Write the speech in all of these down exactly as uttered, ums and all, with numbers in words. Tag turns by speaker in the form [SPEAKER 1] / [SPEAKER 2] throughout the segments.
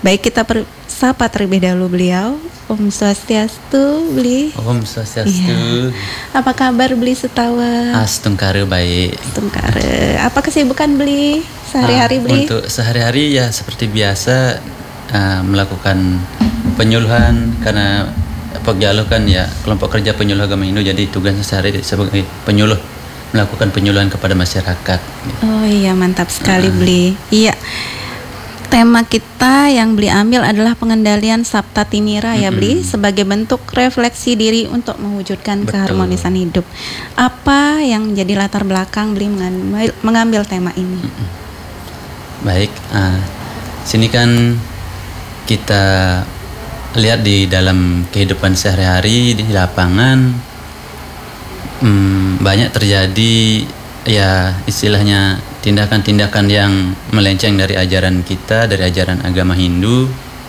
[SPEAKER 1] Baik, kita per- sapa terlebih dahulu beliau. Om Swastiastu, Bli.
[SPEAKER 2] Om Swastiastu.
[SPEAKER 1] Iya. Apa kabar Bli Setawa?
[SPEAKER 2] Astungkare baik.
[SPEAKER 1] Astungkare. Apa kesibukan Bli sehari-hari Bli?
[SPEAKER 2] Untuk sehari-hari ya seperti biasa uh, melakukan penyuluhan, karena Pogjalu kan ya kelompok kerja penyuluh agama Hindu, jadi tugasnya sehari sebagai penyuluh, melakukan penyuluhan kepada masyarakat.
[SPEAKER 1] Oh iya, mantap sekali uh. Bli. Iya. Tema kita yang Bli ambil adalah pengendalian Sabta Timira ya Bli, mm-hmm. sebagai bentuk refleksi diri untuk mewujudkan Betul. keharmonisan hidup. Apa yang menjadi latar belakang Bli mengambil, mengambil tema ini? Mm-hmm.
[SPEAKER 2] Baik, uh, sini kan kita lihat di dalam kehidupan sehari-hari di lapangan, hmm, banyak terjadi ya istilahnya tindakan-tindakan yang melenceng dari ajaran kita, dari ajaran agama Hindu,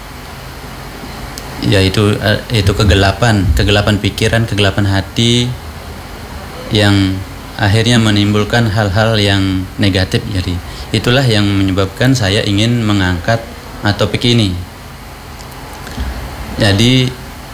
[SPEAKER 2] yaitu itu kegelapan, kegelapan pikiran, kegelapan hati yang akhirnya menimbulkan hal-hal yang negatif. Jadi itulah yang menyebabkan saya ingin mengangkat topik ini. Jadi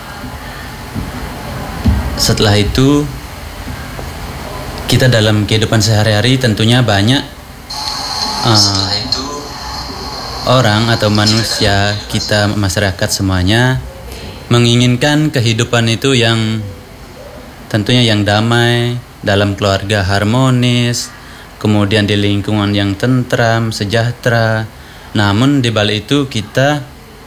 [SPEAKER 2] setelah itu kita dalam kehidupan sehari-hari tentunya banyak Uh, orang atau manusia, kita masyarakat semuanya menginginkan kehidupan itu yang tentunya yang damai, dalam keluarga harmonis, kemudian di lingkungan yang tentram, sejahtera. Namun di balik itu kita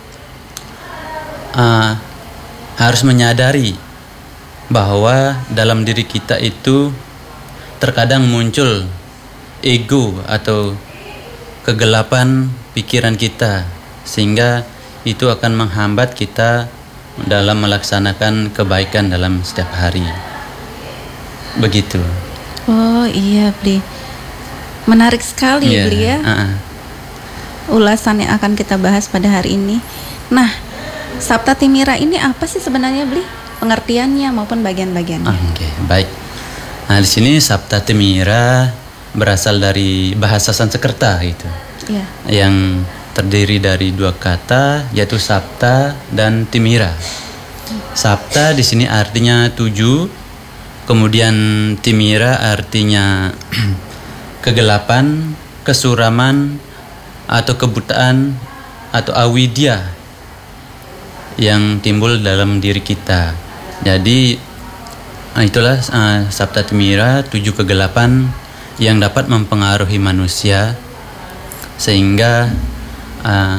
[SPEAKER 2] uh, harus menyadari bahwa dalam diri kita itu terkadang muncul ego atau kegelapan pikiran kita, sehingga itu akan menghambat kita dalam melaksanakan kebaikan dalam setiap hari. Begitu.
[SPEAKER 1] Oh iya Bli, menarik sekali yeah. Bli ya uh-uh. ulasan yang akan kita bahas pada hari ini. Nah, Sabta Timira ini apa sih sebenarnya Bli? Pengertiannya maupun bagian-bagiannya.
[SPEAKER 2] Oke, okay, baik. Nah di sini Sabta Timira berasal dari bahasa Sanskerta gitu, yeah. yang terdiri dari dua kata, yaitu Sabta dan Timira. Sabta di sini artinya tujuh, kemudian Timira artinya kegelapan, kesuraman atau kebutaan atau avidya yang timbul dalam diri kita. Jadi itulah uh, Sabta Timira, tujuh kegelapan yang dapat mempengaruhi manusia sehingga uh,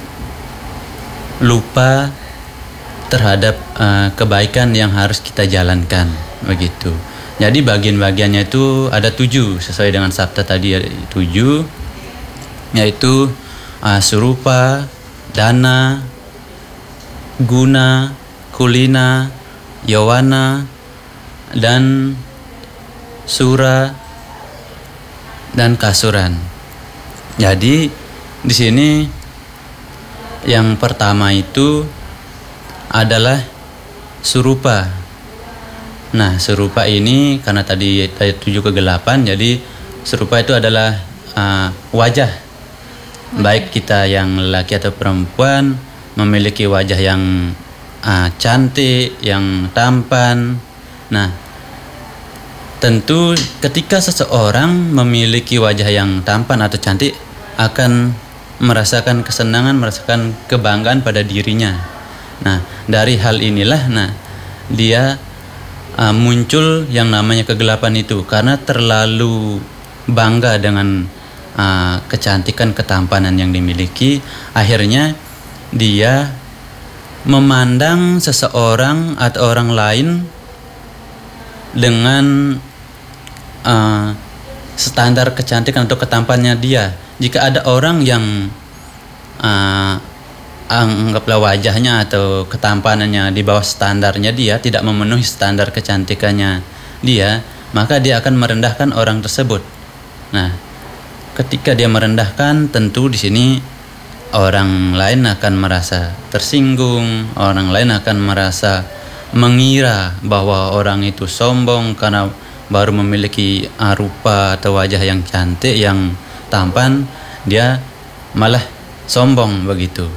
[SPEAKER 2] lupa terhadap uh, kebaikan yang harus kita jalankan, begitu. Jadi bagian-bagiannya itu ada tujuh sesuai dengan Sabta tadi, tujuh, yaitu uh, Surupa, Dana, Guna, Kulina, Yawana, dan Sura dan Kasuran. Jadi di sini yang pertama itu adalah Surupa. Nah, Surupa ini karena tadi ada tujuh kegelapan, jadi Surupa itu adalah uh, wajah. Okay. Baik kita yang lelaki atau perempuan memiliki wajah yang uh, cantik, yang tampan. Nah, tentu ketika seseorang memiliki wajah yang tampan atau cantik akan merasakan kesenangan, merasakan kebanggaan pada dirinya. Nah, dari hal inilah nah dia uh, muncul yang namanya kegelapan itu, karena terlalu bangga dengan uh, kecantikan, ketampanan yang dimiliki, akhirnya dia memandang seseorang atau orang lain dengan Uh, standar kecantikan atau ketampanannya dia. Jika ada orang yang uh, anggaplah wajahnya atau ketampanannya di bawah standarnya dia, tidak memenuhi standar kecantikannya dia, maka dia akan merendahkan orang tersebut. Nah, ketika dia merendahkan, tentu di sini orang lain akan merasa tersinggung, orang lain akan merasa mengira bahwa orang itu sombong karena baru memiliki rupa atau wajah yang cantik, yang tampan, dia malah sombong begitu.